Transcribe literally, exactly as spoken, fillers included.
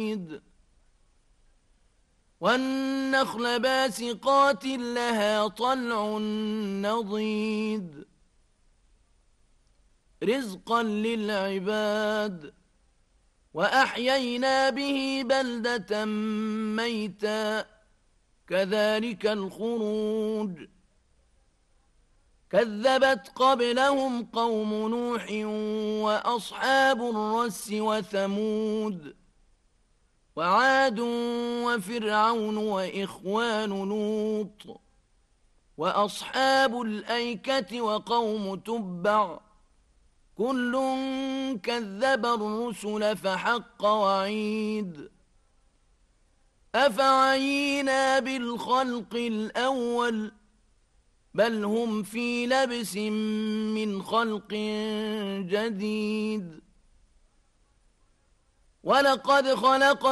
حميد والنخل باسقات لها طلع نضيد رزقا للعباد وأحيينا به بلدة ميتا كذلك الخروج كذبت قبلهم قوم نوح وأصحاب الرس وثمود وعاد وفرعون وإخوان لوط وأصحاب الأيكة وقوم تبع كل كذب الرسل فحق وعيد أفعينا بالخلق الأول بل هم في لبس من خلق جديد ولقد خلق